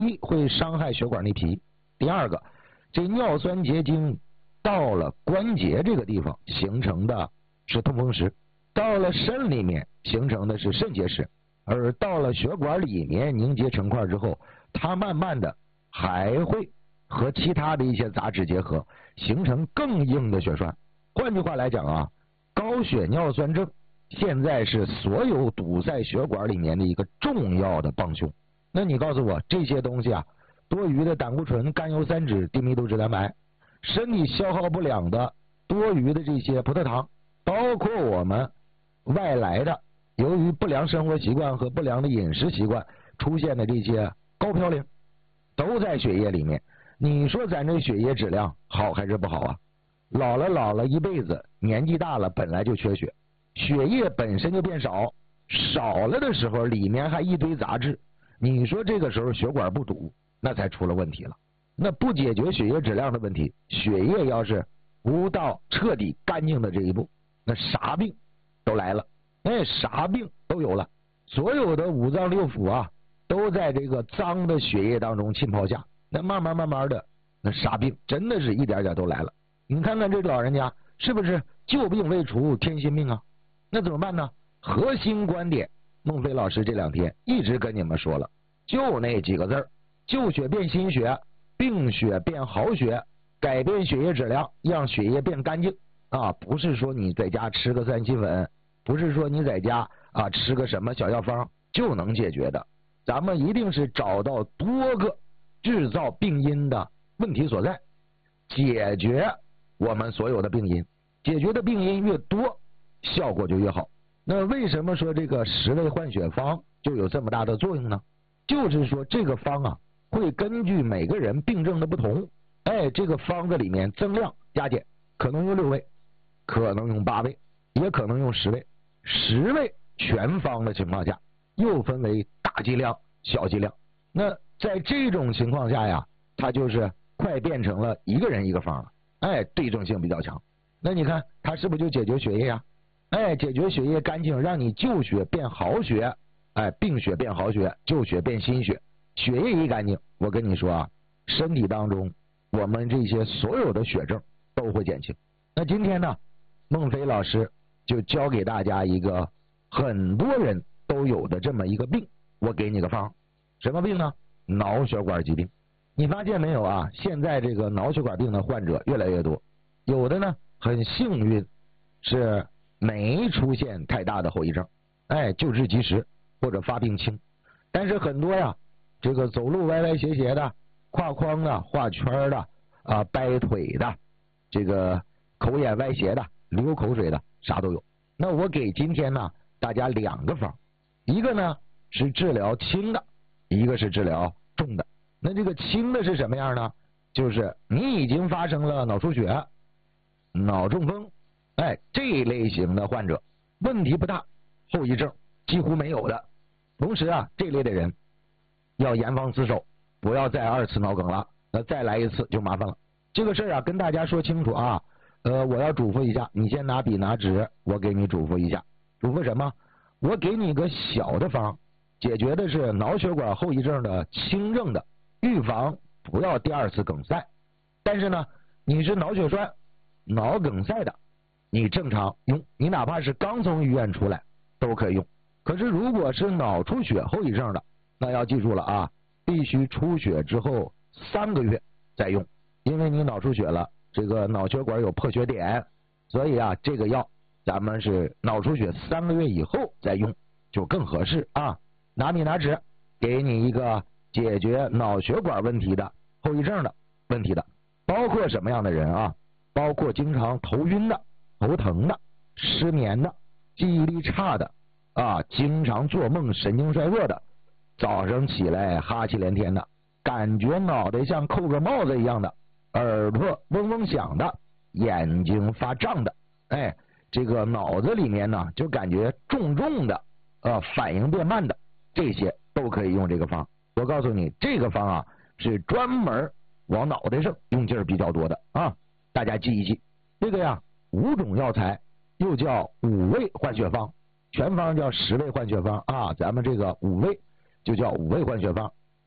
一会伤害血管内皮，第二个，这尿酸结晶到了关节这个地方形成的是痛风石，到了肾里面形成的是肾结石，而到了血管里面凝结成块之后，它慢慢的还会和其他的一些杂质结合，形成更硬的血栓。换句话来讲啊，高血尿酸症现在是所有堵塞血管里面的一个重要的帮凶。那你告诉我，这些东西啊，多余的胆固醇、甘油三酯、低密度脂蛋白，身体消耗不良的多余的这些葡萄糖，包括我们外来的由于不良生活习惯和不良的饮食习惯出现的这些高嘌呤，都在血液里面。你说咱这血液质量好还是不好啊？老了一辈子，年纪大了本来就缺血，血液本身就变少，少了的时候里面还一堆杂质，你说这个时候血管不堵，那才出了问题了。那不解决血液质量的问题，血液要是不到彻底干净的这一步，那啥病都来了，啥病都有了。所有的五脏六腑啊，都在这个脏的血液当中浸泡下，那慢慢的，那啥病真的是一点点都来了。你看看这老人家是不是旧病未除添新病啊？那怎么办呢？核心观点，孟非老师这两天一直跟你们说了，就那几个字儿：旧血变新血，病血变好血，改变血液质量，让血液变干净啊！不是说你在家吃个3七粉，不是说你在家啊吃个什么小药方就能解决的。咱们一定是找到多个制造病因的问题所在，解决我们所有的病因，解决的病因越多，效果就越好。那为什么说这个10味换血方就有这么大的作用呢？就是说这个方啊，会根据每个人病症的不同，这个方子里面增量加减，可能用6味，可能用8味，也可能用10味。10味全方的情况下，又分为大剂量、小剂量。那在这种情况下呀，它就是快变成了一个人一个方了，对症性比较强。那你看它是不是就解决血液呀？解决血液干净，让你旧血变好血，病血变好血，旧血变新血。血液一干净，我跟你说啊，身体当中我们这些所有的血症都会减轻。那今天呢，孟非老师就教给大家一个很多人都有的这么一个病，我给你个方。什么病呢？脑血管疾病。你发现没有啊？现在这个脑血管病的患者越来越多，有的呢很幸运是没出现太大的后遗症，救治及时或者发病轻。但是很多呀，这个走路歪歪斜斜的，挎筐的，画圈的啊，掰腿的，这个口眼歪斜的，流口水的，啥都有。那我给今天呢大家2个方，一个呢是治疗轻的，一个是治疗重的。那这个轻的是什么样呢？就是你已经发生了脑出血、脑中风，这一类型的患者问题不大，后遗症几乎没有的。同时啊，这类的人要严防死守，不要再2次脑梗了，那再来一次就麻烦了。这个事儿啊，跟大家说清楚啊。我要嘱咐一下，你先拿笔拿纸，我给你嘱咐一下。嘱咐什么？我给你个小的方，解决的是脑血管后遗症的轻症的，预防不要第2次梗塞。但是呢，你是脑血栓、脑梗塞的，你正常用，你哪怕是刚从医院出来都可以用。可是如果是脑出血后遗症的，那要记住了啊，必须出血之后3个月再用，因为你脑出血了，这个脑血管有破血点，所以啊，这个药咱们是脑出血3个月以后再用就更合适啊。拿笔拿纸，给你一个解决脑血管问题的后遗症的问题的，包括什么样的人啊？包括经常头晕的、头疼的、失眠的、记忆力差的啊，经常做梦神经衰弱的，早上起来哈气连天的，感觉脑袋像扣个帽子一样的，耳朵嗡嗡响的，眼睛发胀的，这个脑子里面呢就感觉重重的，反应变慢的，这些都可以用这个方。我告诉你，这个方啊是专门往脑袋上用劲儿比较多的啊，大家记一记。这个呀，5种药材又叫5味换血方，全方叫10味换血方啊，咱们这个5味就叫5味换血方。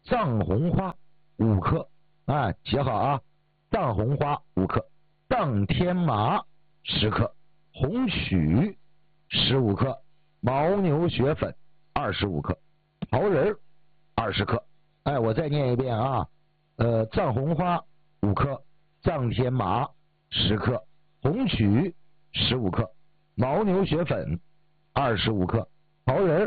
藏红花5克，写好啊，藏红花5克，藏天麻10克，红曲15克，牦牛血粉25克，桃仁20克。我再念一遍啊，藏红花5克，藏天麻10克，红曲15克，牦牛血粉25克，桃仁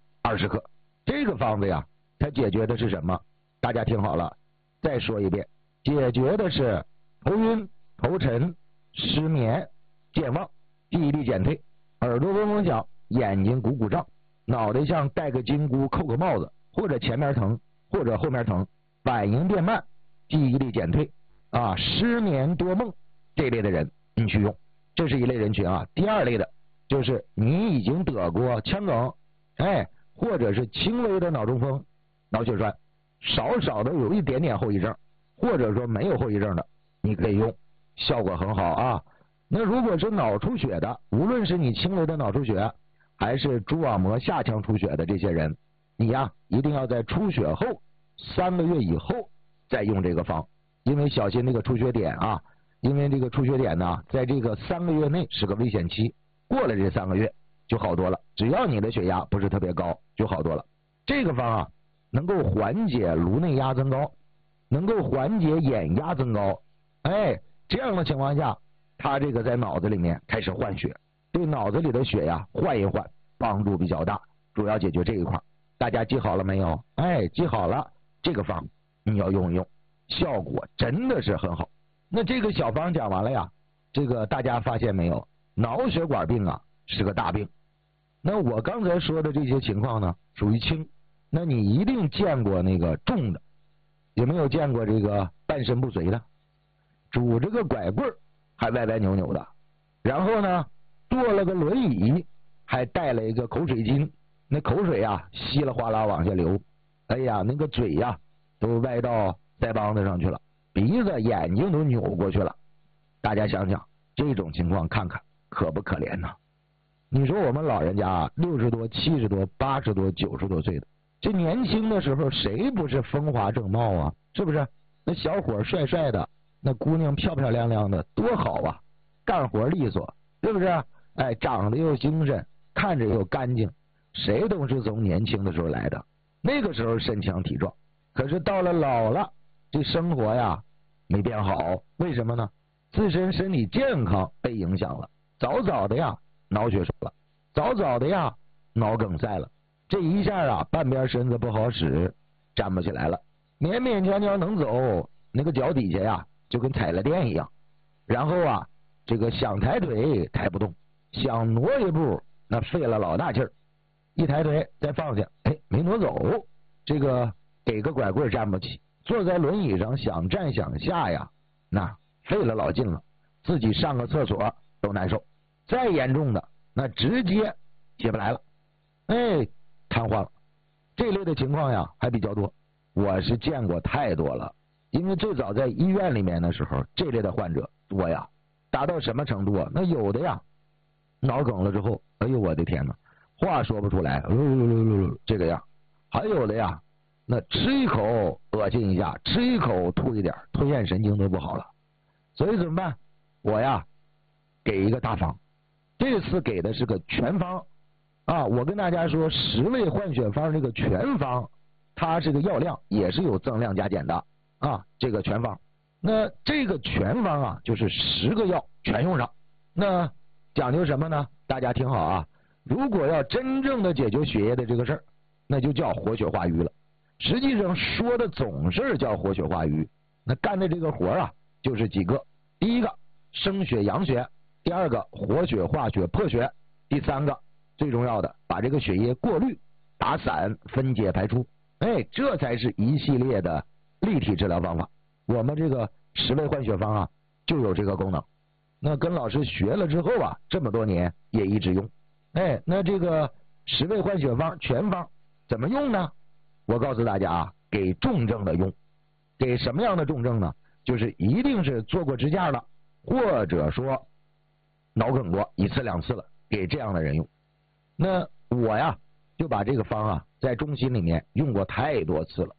20克。这个方子呀，它解决的是什么？大家听好了，再说一遍，解决的是头晕、头沉、失眠、健忘、记忆力减退、耳朵嗡嗡响、眼睛鼓鼓胀、脑袋像戴个金箍扣个帽子，或者前面疼或者后面疼，反应变慢、记忆力减退失眠多梦这类的人你去用，这是一类人群啊。第二类的就是你已经得过腔梗，或者是轻微的脑中风、脑血栓，少少的有一点点后遗症，或者说没有后遗症的，你可以用，效果很好啊。那如果是脑出血的，无论是你轻微的脑出血还是蛛网膜下腔出血的这些人，你呀一定要在出血后3个月以后再用这个方，因为小心这个出血点啊，因为这个出血点呢，在这个3个月内是个危险期，过了这3个月就好多了，只要你的血压不是特别高就好多了。这个方啊能够缓解颅内压增高，能够缓解眼压增高，这样的情况下，它这个在脑子里面开始换血，对脑子里的血呀换一换，帮助比较大，主要解决这一块。大家记好了没有？记好了，这个方你要用一用，效果真的是很好。那这个小方讲完了呀，这个大家发现没有，脑血管病啊是个大病。那我刚才说的这些情况呢属于轻，那你一定见过那个重的，有没有见过这个半身不遂的，拄着个拐棍还歪歪扭扭的，然后呢坐了个轮椅，还带了一个口水巾，那口水啊稀里哗啦往下流，那个嘴呀都歪到腮帮子上去了，鼻子眼睛都扭过去了。大家想想这种情况看看可不可怜呢？你说我们老人家60多、70多、80多、90多岁的，这年轻的时候谁不是风华正茂啊？是不是？那小伙帅帅的，那姑娘漂漂亮亮的，多好啊，干活利索，是不是？长得又精神，看着又干净，谁都是从年轻的时候来的，那个时候身强体壮。可是到了老了，这生活呀没变好，为什么呢？自身身体健康被影响了，早早的呀脑血栓了，早早的呀脑梗塞了，这一下啊半边身子不好使，站不起来了，勉勉强强能走，那个脚底下呀就跟踩了电一样，然后啊这个想抬腿抬不动，想挪一步那费了老大劲儿，一抬腿再放下，没挪走，这个给个拐棍站不起，坐在轮椅上想站想下呀，那费了老劲了，自己上个厕所都难受，再严重的那直接起不来了，瘫痪了。这类的情况呀还比较多，我是见过太多了。因为最早在医院里面的时候，这类的患者多呀，达到什么程度啊？那有的呀脑梗了之后，我的天哪，话说不出来，这个样。还有的呀那吃一口恶心一下，吃一口吐一点，吞咽神经都不好了。所以怎么办？我呀给一个大方，这次给的是个全方啊。我跟大家说10味换血方这个全方，它是个药量也是有增量加减的啊，这个全方。那这个全方啊就是10个药全用上。那讲究什么呢？大家听好啊，如果要真正的解决血液的这个事儿，那就叫活血化瘀了。实际上说的总是叫活血化瘀，那干的这个活啊就是几个：第一个生血养血，第二个活血化血破血，第三个最重要的把这个血液过滤打散分解排出。这才是一系列的立体治疗方法。我们这个10味换血方啊就有这个功能。那跟老师学了之后啊，这么多年也一直用。那这个10味换血方全方怎么用呢？我告诉大家啊，给重症的用。给什么样的重症呢？就是一定是做过支架了，或者说脑梗过1次2次了，给这样的人用。那我呀就把这个方啊在中心里面用过太多次了，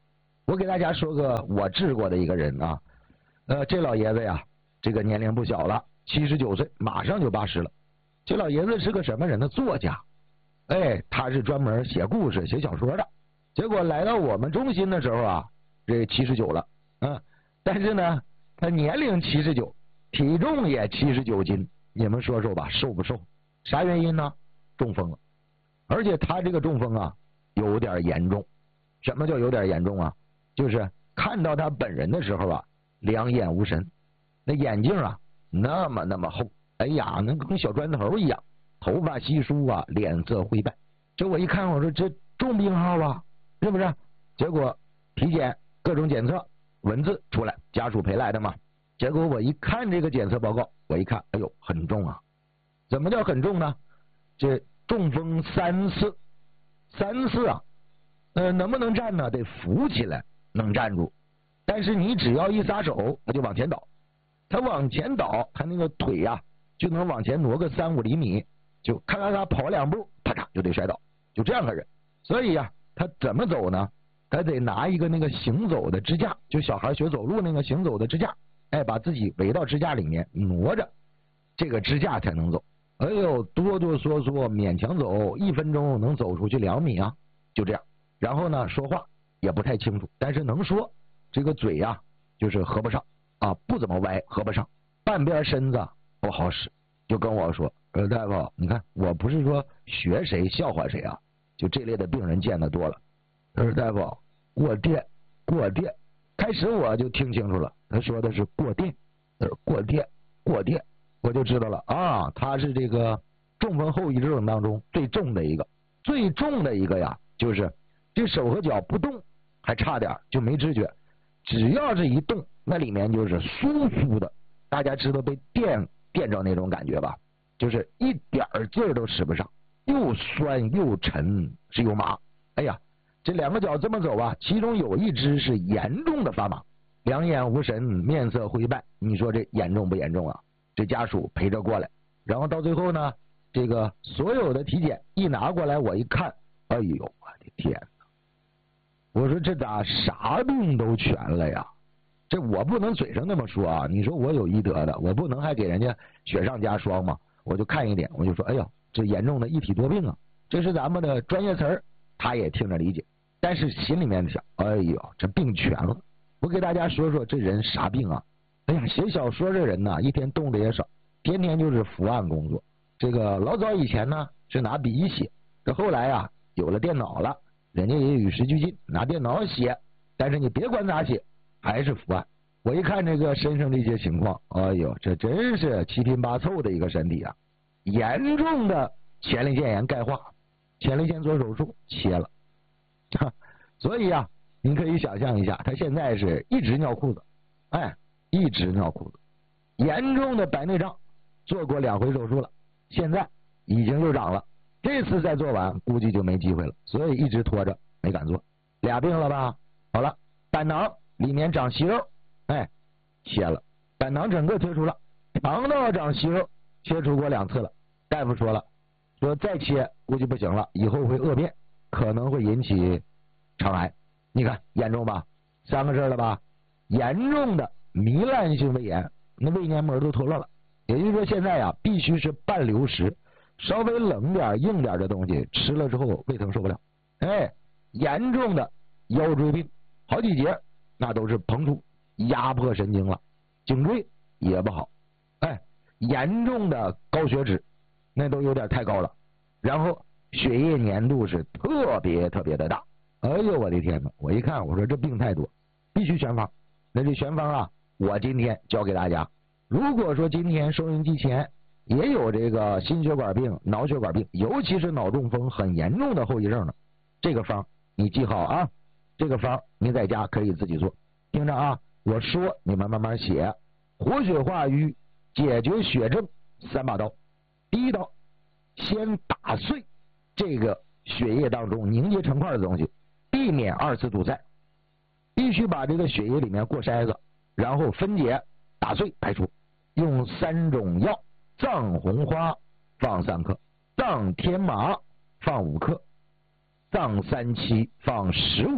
我给大家说个我治过的一个人啊，这老爷子呀，这个年龄不小了，79岁，马上就80了。这老爷子是个什么人呢？作家，他是专门写故事、写小说的。结果来到我们中心的时候啊，这79了，但是呢，他年龄79，体重也79斤，你们说说吧，瘦不瘦？啥原因呢？中风了，而且他这个中风啊，有点严重。什么叫有点严重啊？就是看到他本人的时候啊，两眼无神，那眼镜啊那么厚，哎呀，那跟小砖头一样，头发稀疏啊，脸色灰败。这我一看，我说这重病号啊，是不是？结果体检各种检测文字出来，家属陪来的嘛。结果我一看这个检测报告，我一看，哎呦，很重啊！怎么叫很重呢？这中风3次啊，能不能站呢？得扶起来，能站住。但是你只要一撒手，他就往前倒。他往前倒，他那个腿呀，就能往前挪个3-5厘米，就咔咔咔跑2步，啪嚓就得摔倒，就这样个人。所以呀，他怎么走呢？他得拿一个那个行走的支架，就小孩学走路那个行走的支架，把自己围到支架里面挪着，这个支架才能走。哎呦，哆哆嗦嗦，勉强走，1分钟能走出去2米啊，就这样。然后呢，说话也不太清楚，但是能说，这个嘴呀，就是合不上啊，不怎么歪，合不上，半边身子不好使，就跟我说，大夫，你看我不是说学谁笑话谁啊，就这类的病人见得多了。他说大夫，过电，开始我就听清楚了，他说的是过电，过电，我就知道了啊，他是这个中风后遗症当中最重的一个呀，就是这手和脚不动还差点就没知觉，只要是一动，那里面就是酥酥的，大家知道被电着那种感觉吧，就是一点劲儿都使不上，又酸又沉是又麻。哎呀，这2个脚这么走啊，其中有一只是严重的发麻，两眼无神，面色灰败，你说这严重不严重啊？这家属陪着过来，然后到最后呢，这个所有的体检一拿过来，我一看，哎呦，我的天哪！我说这咋啥病都全了呀？这我不能嘴上那么说啊，你说我有医德的，我不能还给人家雪上加霜嘛。我就看一点，我就说，哎呦，这严重的一体多病啊，这是咱们的专业词儿，他也听着理解，但是心里面想，哎呦，这病全了。我给大家说说这人啥病啊？哎呀，写小说的人呢，一天动的也少，天天就是伏案工作。这个老早以前呢是拿笔写，这后来啊有了电脑了，人家也与时俱进，拿电脑写，但是你别管咋写，还是伏案。我一看这个身上这些情况，哎呦，这真是七拼八凑的一个身体啊！严重的前列腺炎钙化，前列腺做手术切了，所以啊，您可以想象一下，他现在是一直尿裤子，一直尿裤子，严重的白内障，做过2回手术了，现在已经又长了，这次再做完估计就没机会了，所以一直拖着没敢做。俩病了吧？好了，胆囊里面长息肉，切了，胆囊整个切除了，肠道长息肉，切除过2次了，大夫说了，说再切估计不行了，以后会恶变，可能会引起肠癌。你看严重吧？3个字了吧？严重的糜烂性胃炎，那胃黏膜都脱落了。也就是说现在必须是半流食，稍微冷点硬点的东西吃了之后胃疼受不了。严重的腰椎病，好几节那都是膨出压迫神经了，颈椎也不好。严重的高血脂，那都有点太高了，然后血液粘度是特别的大。哎呦我的天哪！我一看我说这病太多，必须选方。那这选方啊，我今天教给大家。如果说今天收音机前也有这个心血管病、脑血管病，尤其是脑中风很严重的后遗症的，这个方你记好啊，这个方你在家可以自己做。听着啊，我说你们慢慢写。活血化瘀，解决血症3把刀。第一刀，先打碎这个血液当中凝结成块的东西，避免2次堵塞。必须把这个血液里面过筛子，然后分解打碎排出。用3种药：藏红花放3克，藏天麻放5克，藏三七放15克，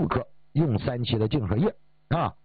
用3期的净荷叶啊。